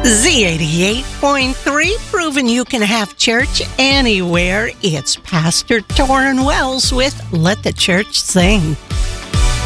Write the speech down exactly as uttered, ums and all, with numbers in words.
Z eighty-eight point three, proving you can have church anywhere. It's Pastor Torrin Wells with Let the Church Sing.